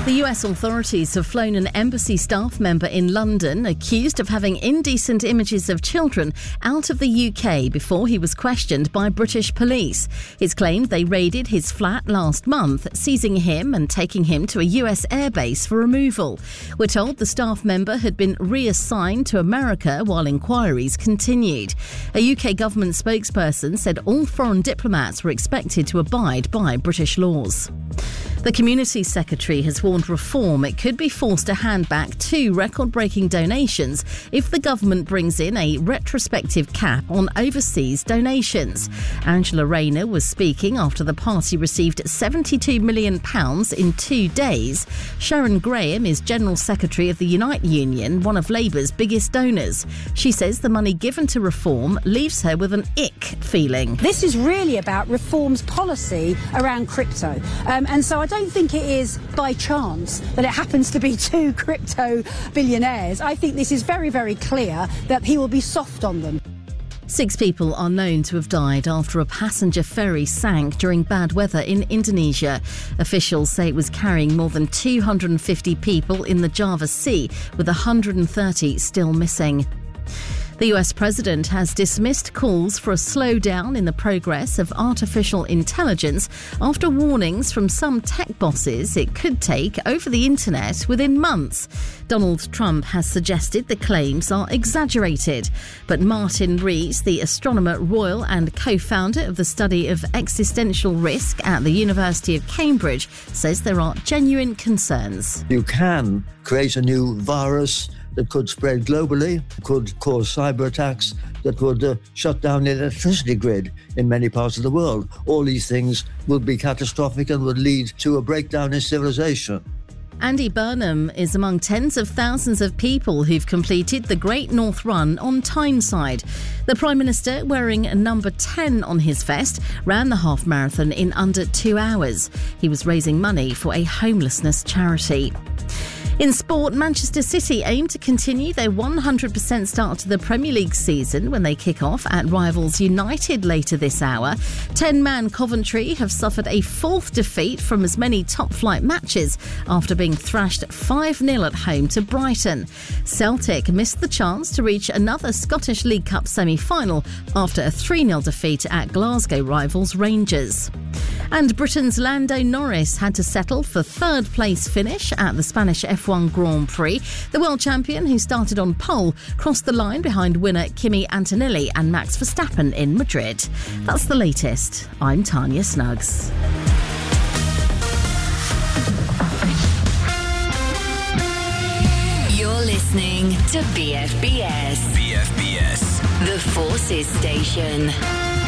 The US authorities have flown an embassy staff member in London accused of having indecent images of children out of the UK before he was questioned by British police. It's claimed they raided his flat last month, seizing him and taking him to a US airbase for removal. We're told the staff member had been reassigned to America while inquiries continued. A UK government spokesperson said all foreign diplomats were expected to abide by British laws. The Community Secretary has warned Reform it could be forced to hand back 2 record-breaking donations if the government brings in a retrospective cap on overseas donations. Angela Rayner was speaking after the party received £72 million in 2 days. Sharon Graham is General Secretary of the Unite Union, one of Labour's biggest donors. She says the money given to Reform leaves her with an ick feeling. This is really about Reform's policy around crypto. And so I don't think it is by chance that it happens to be 2 crypto billionaires. I think this is very, very clear that he will be soft on them. 6 people are known to have died after a passenger ferry sank during bad weather in Indonesia. Officials say it was carrying more than 250 people in the Java Sea, with 130 still missing. The US president has dismissed calls for a slowdown in the progress of artificial intelligence after warnings from some tech bosses it could take over the internet within months. Donald Trump has suggested the claims are exaggerated, but Martin Rees, the astronomer royal and co-founder of the study of existential risk at the University of Cambridge, says there are genuine concerns. You can create a new virus that could spread globally, could cause cyber attacks, that would shut down the electricity grid in many parts of the world. All these things would be catastrophic and would lead to a breakdown in civilization. Andy Burnham is among tens of thousands of people who've completed the Great North Run on Tyneside. The Prime Minister, wearing a number 10 on his vest, ran the half marathon in under 2 hours. He was raising money for a homelessness charity. In sport, Manchester City aim to continue their 100% start to the Premier League season when they kick off at rivals United later this hour. 10-man Coventry have suffered a 4th defeat from as many top-flight matches after being thrashed 5-0 at home to Brighton. Celtic missed the chance to reach another Scottish League Cup semi-final after a 3-0 defeat at Glasgow rivals Rangers. And Britain's Lando Norris had to settle for 3rd place finish at the Spanish F1 Grand Prix. The world champion, who started on pole, crossed the line behind winner Kimi Antonelli and Max Verstappen in Madrid. That's the latest. I'm Tanya Snuggs. You're listening to BFBS. BFBS. The Forces Station.